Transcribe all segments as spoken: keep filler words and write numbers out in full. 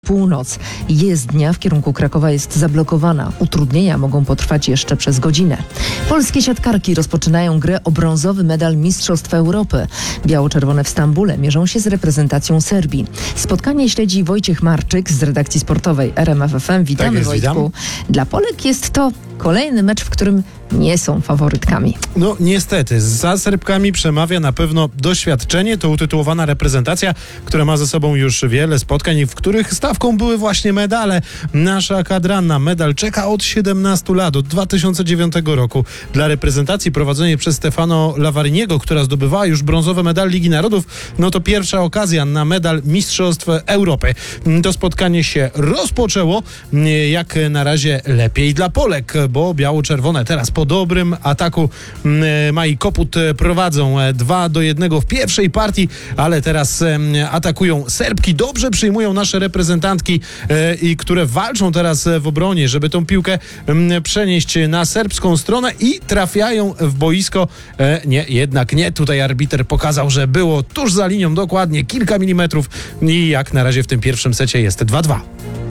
północ. Jezdnia w kierunku Krakowa jest zablokowana. Utrudnienia mogą potrwać jeszcze przez godzinę. Polskie siatkarki rozpoczynają grę o brązowy medal Mistrzostw Europy. Biało-czerwone w Stambule mierzą się z reprezentacją Serbii. Spotkanie śledzi Wojciech Marczyk z redakcji sportowej R M F F M. Witamy, tak jest, Wojtku. witam. Dla Polek jest to kolejny mecz, w którym nie są faworytkami. No niestety, za Serbkami przemawia na pewno doświadczenie. To utytułowana reprezentacja, która ma ze sobą już wiele spotkań, w których stawką były właśnie medale. Nasza kadra na medal czeka od siedemnastu lat, od dwa tysiące dziewiątego roku. Dla reprezentacji prowadzonej przez Stefano Lavariniego, która zdobywała już brązowy medal Ligi Narodów, no to pierwsza okazja na medal Mistrzostw Europy. To spotkanie się rozpoczęło jak na razie lepiej dla Polek, bo biało-czerwone teraz po dobrym ataku Mai Koput prowadzą dwa do jednego w pierwszej partii, ale teraz atakują Serbki. Dobrze przyjmują nasze reprezentantki, i które walczą teraz w obronie, żeby tą piłkę przenieść na serbską stronę i trafiają w boisko. Nie, jednak nie. Tutaj arbiter pokazał, że było tuż za linią, dokładnie kilka milimetrów i jak na razie w tym pierwszym secie jest dwa dwa.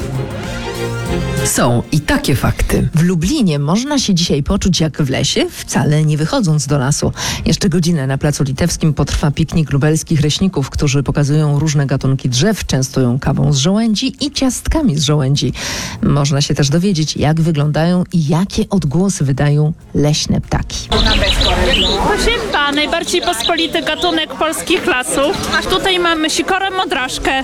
Są i takie fakty. W Lublinie można się dzisiaj poczuć jak w lesie, wcale nie wychodząc do lasu. Jeszcze godzinę na Placu Litewskim potrwa piknik lubelskich leśników, którzy pokazują różne gatunki drzew, częstują kawą z żołędzi i ciastkami z żołędzi. Można się też dowiedzieć, jak wyglądają i jakie odgłosy wydają leśne ptaki. Pozięta, najbardziej pospolity gatunek polskich lasów. Tutaj mamy sikorę modraszkę.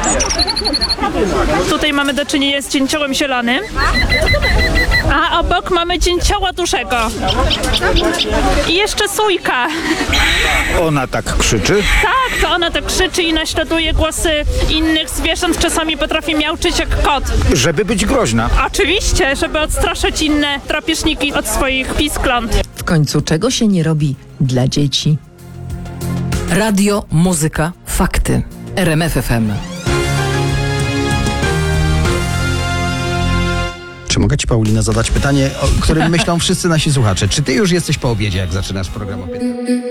Tutaj mamy do czynienia z dzięciołem zielonym. A obok mamy dzięcioła dużego. I jeszcze sójka. Ona tak krzyczy? Tak, to ona tak krzyczy i naśladuje głosy innych zwierząt. Czasami potrafi miauczyć jak kot. Żeby być groźna. Oczywiście, żeby odstraszać inne drapieżniki od swoich piskląt. W końcu czego się nie robi dla dzieci? Radio, muzyka, fakty. R M F F M. Czy mogę ci, Paulina, zadać pytanie, o którym myślą wszyscy nasi słuchacze? Czy ty już jesteś po obiedzie, jak zaczynasz program?